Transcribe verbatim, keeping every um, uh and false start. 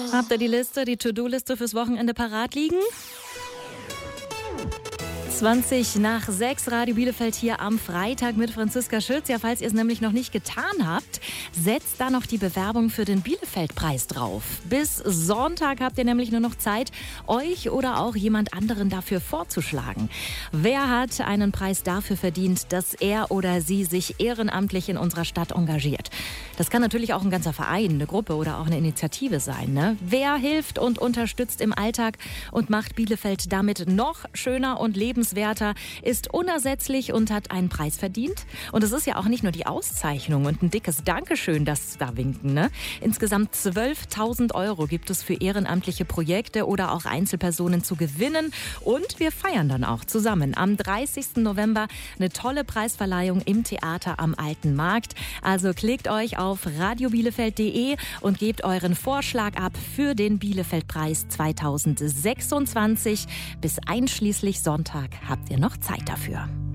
Habt ihr die Liste, die To-Do-Liste fürs Wochenende parat liegen? zwanzig nach sechs, Radio Bielefeld hier am Freitag mit Franziska Schütz. Ja, falls ihr es nämlich noch nicht getan habt, setzt da noch die Bewerbung für den Bielefeld-Preis drauf. Bis Sonntag habt ihr nämlich nur noch Zeit, euch oder auch jemand anderen dafür vorzuschlagen. Wer hat einen Preis dafür verdient, dass er oder sie sich ehrenamtlich in unserer Stadt engagiert? Das kann natürlich auch ein ganzer Verein, eine Gruppe oder auch eine Initiative sein, ne? Wer hilft und unterstützt im Alltag und macht Bielefeld damit noch schöner und lebenswerter, ist unersetzlich und hat einen Preis verdient? Und es ist ja auch nicht nur die Auszeichnung und ein dickes Dankeschön, das da winken, ne? Insgesamt zwölftausend Euro gibt es für ehrenamtliche Projekte oder auch Einzelpersonen zu gewinnen. Und wir feiern dann auch zusammen am dreißigsten November eine tolle Preisverleihung im Theater am Alten Markt. Also klickt euch auf radiobielefeld punkt de und gebt euren Vorschlag ab für den Bielefeld-Preis zweitausendsechsundzwanzig. Bis einschließlich Sonntag habt ihr noch Zeit dafür.